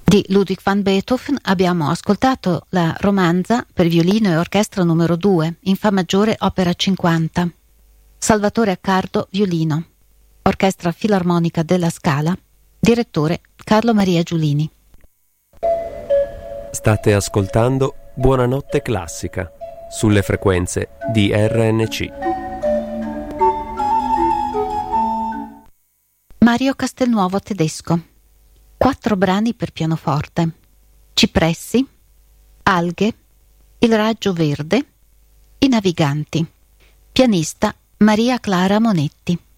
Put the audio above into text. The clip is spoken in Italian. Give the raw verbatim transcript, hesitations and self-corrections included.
Di Ludwig van Beethoven abbiamo ascoltato la romanza per violino e orchestra numero due, in Fa maggiore, opera cinquanta. Salvatore Accardo, violino. Orchestra Filarmonica della Scala. Direttore Carlo Maria Giulini. State ascoltando Buonanotte Classica sulle frequenze di R N C. Mario Castelnuovo tedesco. Quattro brani per pianoforte: Cipressi, Alghe, Il raggio verde, I naviganti. Pianista Maria Clara Monetti.